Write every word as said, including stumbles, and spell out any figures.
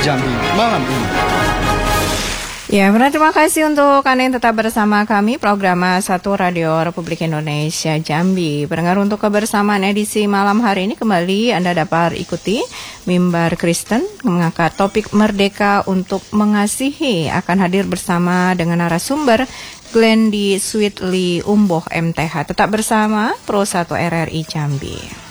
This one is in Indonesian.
Jambi malam ini. Ya, benar, terima kasih untuk Anda yang tetap bersama kami, program satu Radio Republik Indonesia Jambi. Pendengar, untuk kebersamaan edisi malam hari ini kembali Anda dapat ikuti Mimbar Kristen mengangkat topik Merdeka untuk Mengasihi, akan hadir bersama dengan narasumber Glendy Sweetly Umboh M T H. Tetap bersama Pro satu R R I Jambi.